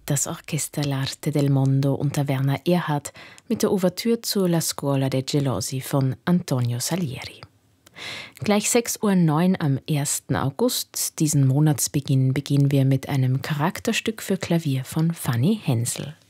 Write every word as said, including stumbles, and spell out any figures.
Das Orchester L'Arte del Mondo unter Werner Erhard mit der Ouvertüre zu La Scuola dei Gelosi von Antonio Salieri. Gleich sechs Uhr neun am ersten August, diesen Monatsbeginn, beginnen wir mit einem Charakterstück für Klavier von Fanny Hensel.